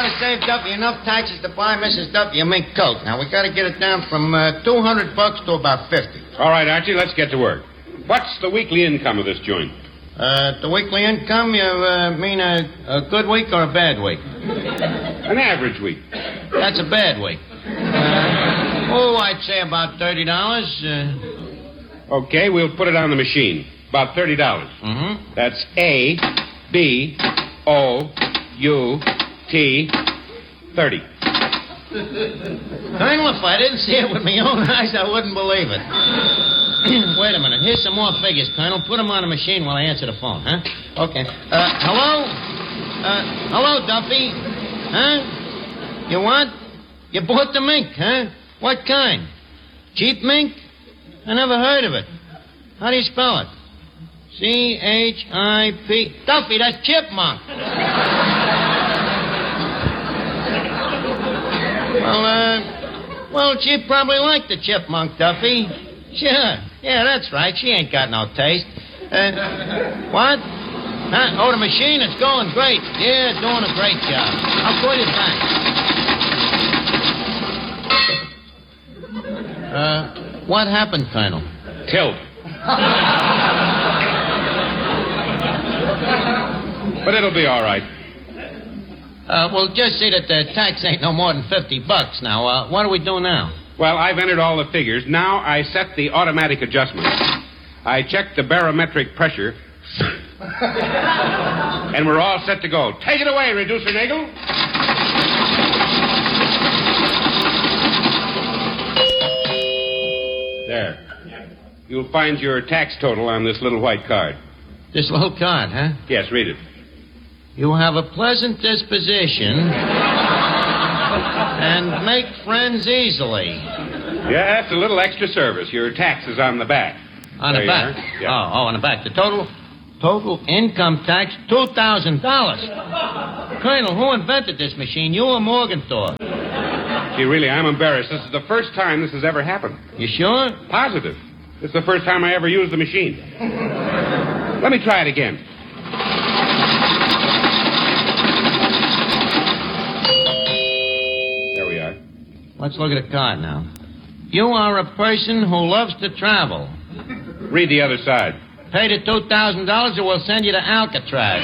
got to save Duffy enough taxes to buy Mrs. Duffy a mink coat. Now, we got to get it down from $200 to about $50. All right, Archie, let's get to work. What's the weekly income of this joint? The weekly income, you mean a good week or a bad week? An average week. That's a bad week. I'd say about $30. Okay, we'll put it on the machine. About $30. Mm-hmm. That's A-B-O-U-T 30. Colonel, if I didn't see it with my own eyes, I wouldn't believe it. Wait a minute. Here's some more figures, Colonel. Put them on the machine while I answer the phone, huh? Okay. Hello? Hello, Duffy? Huh? You what? You bought the mink, huh? What kind? Cheap mink? I never heard of it. How do you spell it? C-H-I-P... Duffy, that's chipmunk. Well, she'd probably like the chipmunk, Duffy. Sure. Yeah, that's right. She ain't got no taste. What? Huh? Oh, the machine is going great. Yeah, doing a great job. I'll call you back. What happened, Colonel? Killed. But it'll be all right. Well, just see that the tax ain't no more than $50 now. What do we do now? Well, I've entered all the figures. Now I set the automatic adjustment. I checked the barometric pressure. And we're all set to go. Take it away, Reducer Nagel. There. You'll find your tax total on this little white card. This little card, huh? Yes, read it. You have a pleasant disposition and make friends easily. Yeah, that's a little extra service. Your tax is on the back. On the back? Yeah. Oh, on the back. The total income tax, $2,000. Colonel, who invented this machine, you or Morgenthau? Gee, really, I'm embarrassed. This is the first time this has ever happened. You sure? Positive. This is the first time I ever used the machine. Let me try it again. There we are. Let's look at the card now. You are a person who loves to travel. Read the other side. Pay the $2,000 or we'll send you to Alcatraz.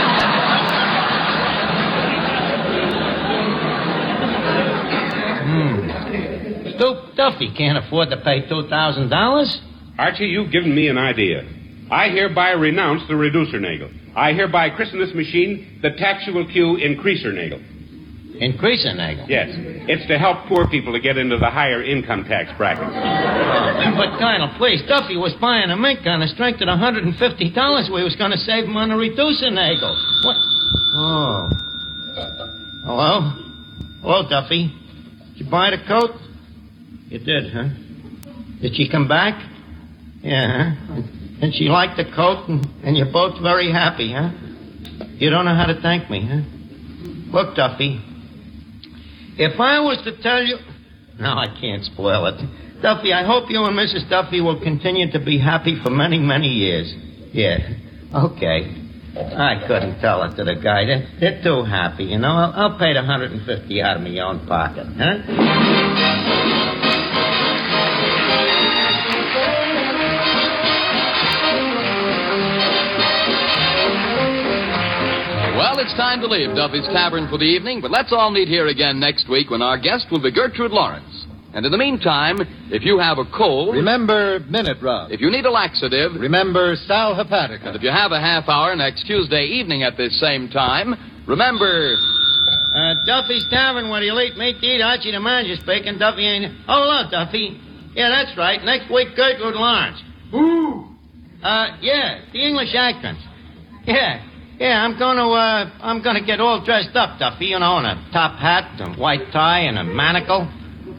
Stoop Duffy can't afford to pay $2,000. Archie, you've given me an idea. I hereby renounce the Reducer Nagel. I hereby christen this machine the Taxual Q Increaser Nagel. Increaser Nagel? Yes. It's to help poor people to get into the higher income tax brackets. But, Colonel, please, Duffy was buying a mink on the strength of $150 we was going to save him on the Reducer Nagel. What? Oh. Hello? Hello, Duffy. Did you buy the coat? You did, huh? Did she come back? Yeah, huh? And she liked the coat, and you're both very happy, huh? You don't know how to thank me, huh? Look, Duffy, if I was to tell you... No, I can't spoil it. Duffy, I hope you and Mrs. Duffy will continue to be happy for many, many years. Yeah, okay. I couldn't tell it to the guy. They're too happy, you know. I'll pay the $150 out of my own pocket, huh? Well, it's time to leave Duffy's Tavern for the evening, but let's all meet here again next week when our guest will be Gertrude Lawrence. And in the meantime, if you have a cold... Remember Minute Rub. If you need a laxative... Remember Sal Hepatica. And if you have a half hour next Tuesday evening at this same time, remember... Duffy's Tavern, where you'll eat meat to eat. Archie the manager speaking. Duffy ain't... Oh, hello, Duffy. Yeah, that's right. Next week, Gertrude Lawrence. Ooh. Yeah, the English actress. Yeah, I'm gonna get all dressed up, Duffy, you know, in a top hat, a white tie, and a manacle.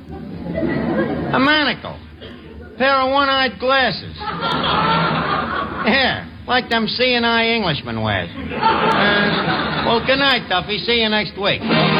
A manacle. Pair of one-eyed glasses. Yeah, like them seeing-eye Englishman wears. Well, good night, Duffy. See you next week.